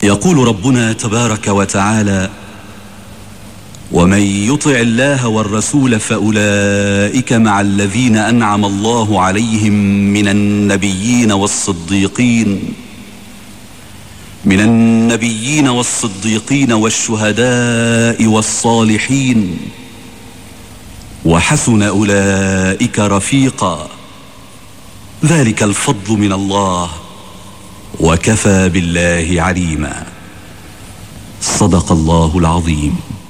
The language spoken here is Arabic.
يقول ربنا تبارك وتعالى: ومن يطع الله والرسول فأولئك مع الذين أنعم الله عليهم من النبيين والصديقين والشهداء والصالحين وحسن أولئك رفيقا ذلك الفضل من الله وكفى بالله عليما. صدق الله العظيم.